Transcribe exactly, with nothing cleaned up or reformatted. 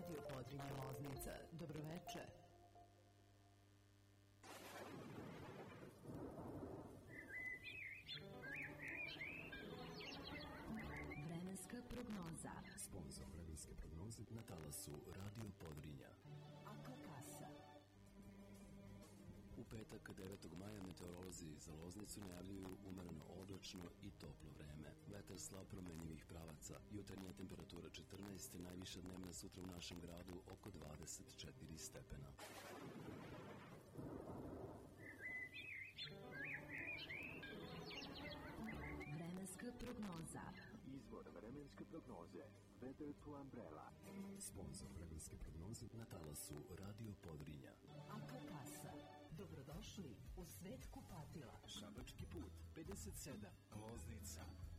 Radio Podrinje Loznica. Dobroveče. Vremenska prognoza. Sponzor vremenske prognoze na talasu Radio Podrinja. Akakasa. U petak devetog maja meteorolozi za Loznicu najavljuju umereno oblačno i toplo vreme. Vetar slab promenjivih pravaca. Jutarnja temperatura četrnaest, najviša dnevna sutra u našem gradu oko dvadeset četiri stepena. Vremenska prognoza. Izvor vremenske prognoze. Weather to Umbrella. Sponzor vremenske prognoze na talasu Radio Podrinja. Akakasa. Dobrodošli u svet kupatila. Šabački put, pedeset sedam, Loznica.